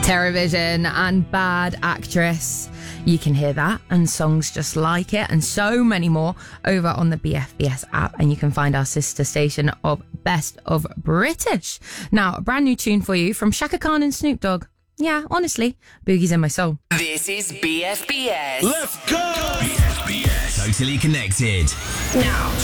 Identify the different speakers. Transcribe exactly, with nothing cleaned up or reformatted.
Speaker 1: Terrorvision and Bad Actress. You can hear that and songs just like it and so many more over on the B F B S app, and you can find our sister station of Best of British. Now, a brand new tune for you from Shaka Khan and Snoop Dogg. Yeah, honestly, Boogie's in my soul.
Speaker 2: This is B F B S.
Speaker 3: Let's go!
Speaker 4: B F B S. Totally connected.
Speaker 2: Now